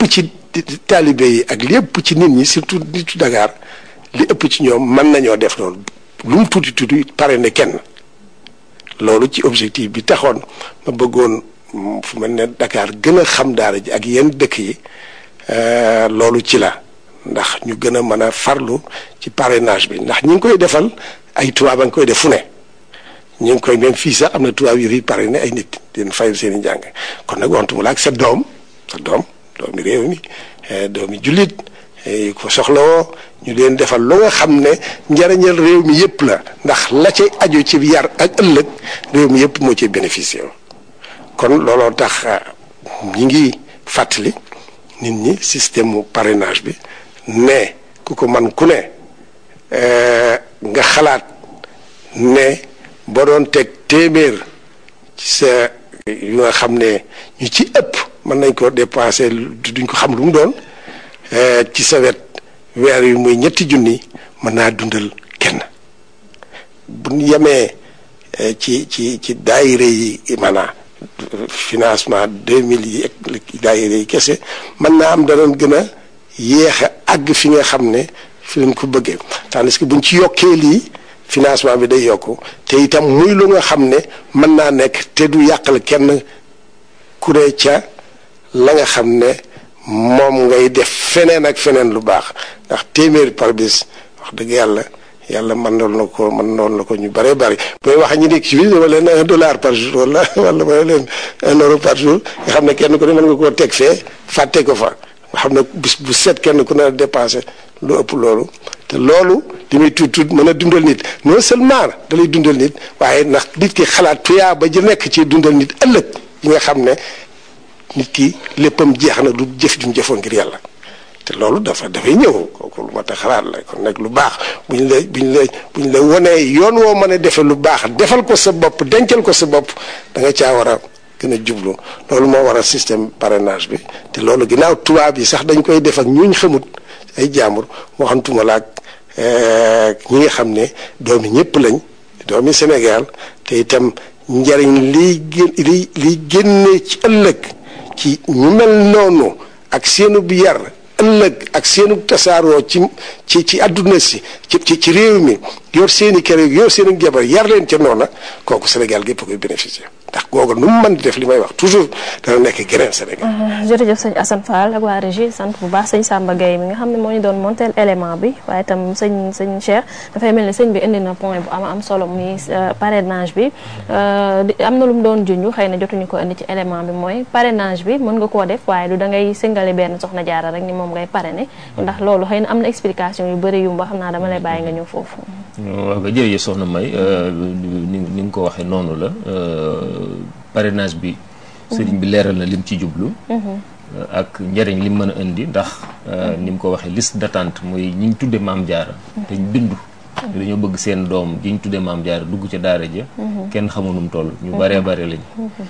ëpp ci taalibe yi ak li ëpp ci nit ñi surtout nitu Dakar li ëpp ci ñoom mën nañoo def loolu lu mu tuuti tuuti parrainé kenn. loolu ci objectif bi taxoon ma bëggoon fu mel ne Dakar gën a xam daara ji ak yenn dëkk yi loolu ci la ndax ñu gën a mën a farlu ci parrainage bi ndax ñi ngi koy defal ay tubaab a ngi koy def fu ne ñu ngi koy même fii sax am na tubaab yu fi parrainé ay nit di leen fayal seen i njàng kon nag waxtu mu la ak sa doom doomi réew mi doomi jullit ko soxlawoo ñu leen defal lu nga xam ne njariñal réew mi yëpp la ndax la cay aju ci yar ak ëllëg réew mi yëpp moo ciy bénéficié kon looloo tax ñi ngi fàttali nit ñi système mu parrainage bi ne ku ko man ku ne nga xalaat ne boo doon teg téeméer ci sa yu nga xam ne ñu ci ëpp mën nañ ko dépensé duñ ko xam lu mu doon ci sa wet weer yu muy 3 junni mën naa dundal kenn bu ñu yemee ci daayira yi maanaam financement 2000 yi ak daayira yi kese mën naa am danoon gën a yéex a àgg fi nga xam ne fi leen ko bëggee tandis que buñ ci yokkee lii financement bi day yokku te itam muy lu nga xam ne mën naa nekk te du yàqal kenn ku ne ca la nga xam ne moom ngay def feneen ak feneen lu baax ndax téeméeri par bis wax dëgg yàlla mën noonu la ko ñu bëree bëri booy wax ñu nekk ci biir dama leen $1 par jour wala ma leen €1 par jour nga xam ne kenn ku ne mën nga koo teg fee fàtte ko fa nga xam ne bis bu set kenn ku ne dépensé lu ëpp loolu te loolu li muy tuut mën a dundal nit non seulement da lay dundal nit waaye ndax nit ki xalaat tuyaa ba ji nekk ci dundal nit ëllëg yi nga xam ne nit ki léppam jeex na du jëf ju mu jëfoon ngir yàlla te loolu dafay ñëw kooku lu ma tax xalaat la kon nag lu baax buñ la wonee yoon woo mën a defee lu baax defal ko sa bopp dencal ko sa bopp da nga caa war a gën a jublu loolu moo waral système parrainage bi te loolu ginnaaw tubaab yi sax dañ koy def ak ñuñ xamut ay jaambur waxantuma la ak ñi nga xam ne doomi ñëpp lañ doomi Sénégal te itam njariñ liy génne ci ëllëg ci ñu mel noonu ak seenu bi yar ëllëg ak seenu tasaaroo ci àdduna si ci réew mi yor seeni kër yor seeni jabar yar leen ca noona kooku Sénégal gépp koy bénéficier ndax googu nu mu mën di def li may wax toujours dana nekk geneen Sénégal. jërëjëf sëñ Assane Fall ak waa régie sant bu baax sëñ Samba Gueye mi nga xam ne moo ñu doon monteel élément bi waaye itam sëñ Cheikh dafay mel ni sëñ bi indi na point bu am solo muy parrainage bi am na lu mu doon junj xëy na jotuñu ko indi ci élément bi mooy parrainage bi mën nga koo def waaye du da ngay singale benn soxna jaara rek ni moom ngay parrainer ndax loolu xëy na am na explication yu bëri yu mu wax xam naa dama lay bàyyi nga ñëw foofu. waaw nga jërëjëf soxna May ni nga ko waxee noonu la parrainage bi sëriñ bi leeral na lim ci jublu ak njëriñ lim mën a indi ndax ni mu ko waxee liste d'attente mooy ñi ñu tudde maam jaara te ñu bindu dañoo bëgg seen doom ji ñu tudde maam jaara dugg ca daara ja kenn xamul nu mu toll ñu baree bare lañ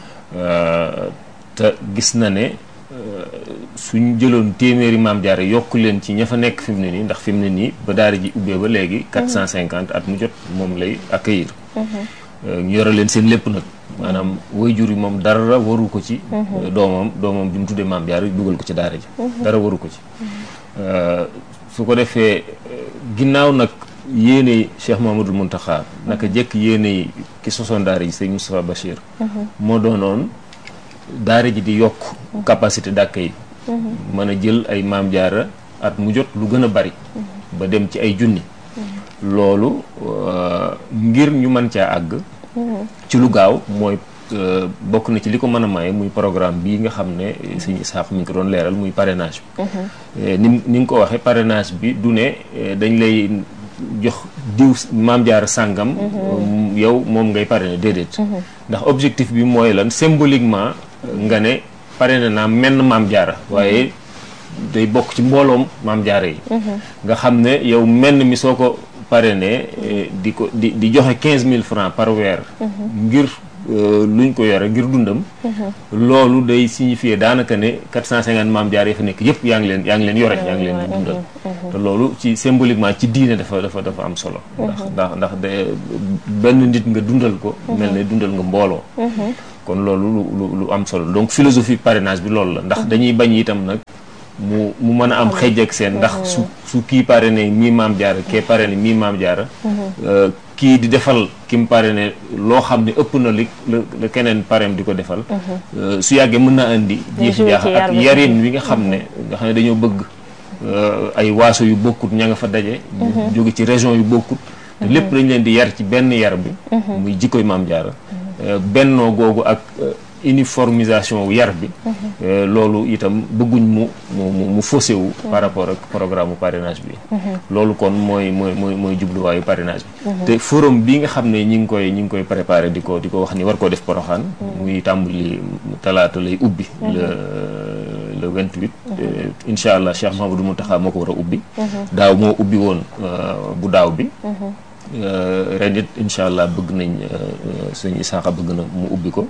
te gis na ne suñ jëloon téeméeri maam jaara yokk leen ci ña fa nekk fi mu ne nii ndax fi mu ne nii ba daara ji ubbee ba léegi 450 at mu jot moom lay accueillir ñu yore leen seen lépp nag maanaam waajur yi moom dara waru ko ci doomam bi mu tuddee maam jaara dugal ko ci daara ji dara waru ko ci su ko defee ginnaaw nag yéene Cheikh Mamadou Mountakha naka jekk yéene ki sosoon daara ji sëñ Moustapha Bachir moo doonoon daara ji di yokk capacité d'accueil mën a jël ay maam jaara at mu jot lu gën a bari ba dem ci ay junni loolu ngir ñu mën caa àgg ci lu gaaw mooy bokk na ci li ko mën a maye muy programme bii nga xam ne sëñ Isaax mi ngi ko doon leeral muy parrainage bi ni nga ko waxee parrainage bi du ne dañ lay jox diw maam jaara sàngam yow moom ngay parrainer déedéet ndax objectif bi mooy lan symboliquement nga ne parrainé naa menn maam jaara waaye day bokk ci mbooloom maam jaara yi nga xam ne yow menn mi soo ko parrainé di joxe 15 000 francs par weer ngir luñ ko yore ngir dundam loolu day signifier daanaka ne 450 maam jaara yi fa nekk yëpp yaa ngi leen yore yaa ngi leen di dundal te loolu ci symboliquement ci diine dafa am solo ndax benn nit nga dundal ko mel ne dundal nga mbooloo kon loolu lu am solo donc philosophie parrainage bi loolu la ndax dañuy bañ itam nag mu mën a am xëj ak seen ndax su kii parrainé mii Maam Jaara kee parrainé mii Maam Jaara kii di defal ki mu parrainé loo xam ne ëpp na li la keneen parrain di ko defal su yàggee mën na indi jiixi jaax ak yarin wi nga xam ne dañoo bëgg ay waaso yu bokkut ña nga fa daje jóge ci région yu bokkut te lépp dañ leen di yar ci benn yar bi muy jikkoy Maam Jaara bennoo googu ak uniformisation yar bi loolu itam bëgguñ mu faussé wu par rapport ak programme parrainage bi loolu kon mooy jubluwaayu parrainage bi te forum bi nga xam ne ñi ngi koy préparé di ko wax ni war koo def Porokhane muy tàmbali talaata lay ubbi le 28 incha allah Cheikh Mouhamadou Mountakha moo ko war a ubbi daaw moo ubbi woon bu daaw bi ren it incha allah bëgg nañ sëñ Isaaxa bëgg na mu ubbi ko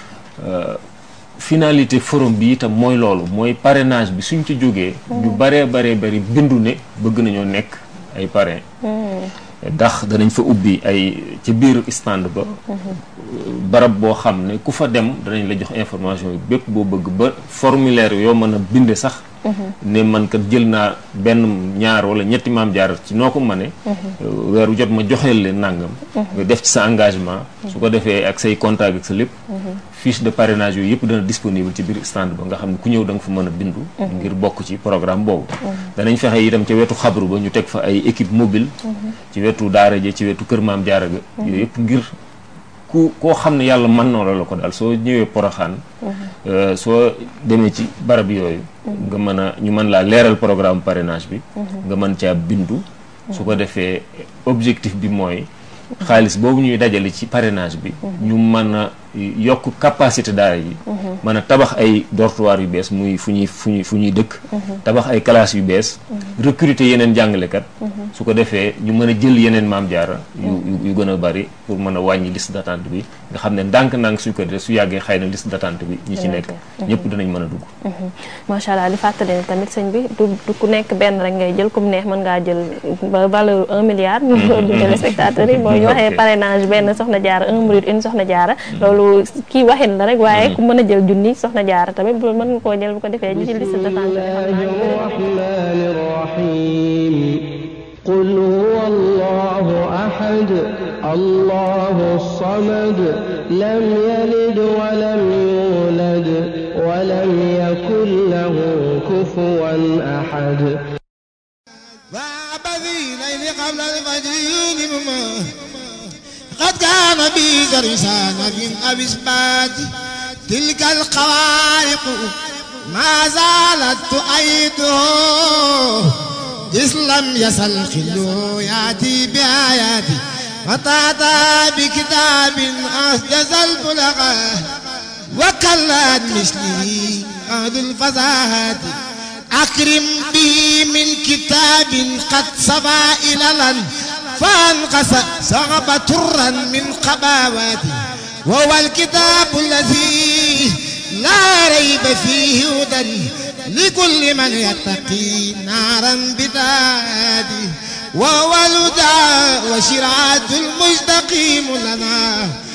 finalité forum bi itam mooy loolu mooy parrainage bi suñ ci jógee ñu baree bindu ne bëgg nañoo nekk ay parrain ndax danañ fa ubbi ay ci biir stand ba barab boo xam ne ku fa dem danañ la jox information yi bépp boo bëgg ba formulaire yoo mën a binde sax ne man kat jël naa benn ñaar wala ñetti Maam Jaara ci noo ko mëne weeru jot ma joxeel leen nangam nga def ci sa engagement su ko defee ak say contact ak sa lépp fiche de parrainage yooyu yëpp dana disponible ci biir stand ba nga xam ne ku ñëw da nga fa mën a bindu ngir bokk ci programme boobu danañ fexe itam ca wetu xabru ba ñu teg fa ay équipe mobile ci wetu daara ja ci wetu kër Maam Jaara ga yooyu yëpp ngir koo xam ne yàlla mën na la ko daal soo ñëwee Porokhane soo demee ci barab yooyu nga mën a ñu mën laa leeral programme parrainage bi nga mën caa bindu su ko defee objectif bi mooy xaalis boobu ñuy dajale ci parrainage bi ñu mën a yokk capacité daara yi mën a tabax ay dortoir yu bees muy fu ñuy dëkk tabax ay classes yu bees recruter yeneen jàngalekat su ko defee ñu mën a jël yeneen Maam Jaara yu gën a bari pour mën a wàññi liste d'attente bi nga xam ne ndànk-ndànk suñ ko defee su yàggee xëy na liste d'attente bi ñi ci nekk ñëpp dinañ mën a dugg macha allah li fàttali ne tamit sëñ bi du ku nekk benn rek ngay jël comme neex mën ngaa jël ba valeur 1 milliard ñu téléspectateurs yi mooy ñu waxee parrainage benn Soxna Jaara 1 minute une Soxna Jaara loolu kii waxin la rek waaye ku mën a jël junni Soxna Jaara tamit bu mën nga koo jël bu ko defee ñu ci liste d'attente qul huwa allahu ahad allahu samad lam yalid wa lam yulad wa lam yakun lahu kufuwan ahad قبل الفجر قد كان بي درسان من أبسبات تلك القوارق ما زالت تؤيده إذ لم يزل خلو يأتي بآياتي وتأتى بكتاب أحجز البلغة وكلت مثلي أهل الفزاهات أكرم بي من كتاب قد صفى إللا فانقص صعب ترا من قباواتي وهو الكتاب الذي لا ريب فيه هدى لكل من يتقي نارا بدادي وهو الهدى وشرعة المستقيم لنا